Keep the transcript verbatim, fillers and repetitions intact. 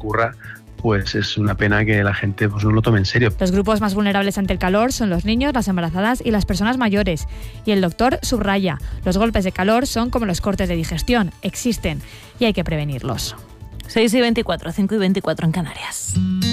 ocurra, pues es una pena que la gente pues no lo tome en serio. Los grupos más vulnerables ante el calor son los niños, las embarazadas y las personas mayores. Y el doctor subraya, los golpes de calor son como los cortes de digestión, existen y hay que prevenirlos. seis y veinticuatro, cinco y veinticuatro en Canarias.